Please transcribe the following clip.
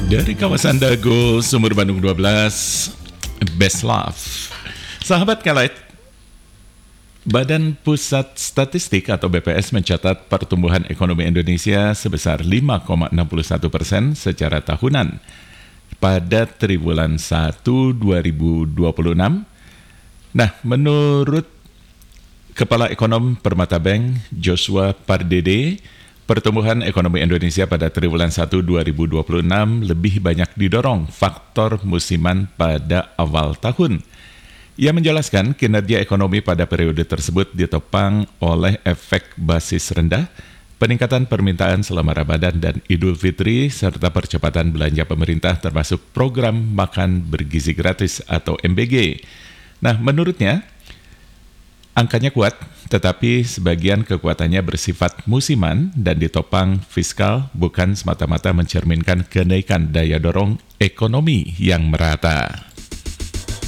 Dari kawasan Dago, Sumur Bandung 12, Best Love. Sahabat Kalight, Badan Pusat Statistik atau BPS mencatat pertumbuhan ekonomi Indonesia sebesar 5,61% secara tahunan pada triwulan 1 2026. Nah, menurut Kepala Ekonom Permata Bank Joshua Pardede, pertumbuhan ekonomi Indonesia pada triwulan 1 2026 lebih banyak didorong faktor musiman pada awal tahun. Ia menjelaskan kinerja ekonomi pada periode tersebut ditopang oleh efek basis rendah, peningkatan permintaan selama Ramadan dan Idul Fitri, serta percepatan belanja pemerintah termasuk program makan bergizi gratis atau MBG. Nah, menurutnya, angkanya kuat, tetapi sebagian kekuatannya bersifat musiman dan ditopang fiskal, bukan semata-mata mencerminkan kenaikan daya dorong ekonomi yang merata.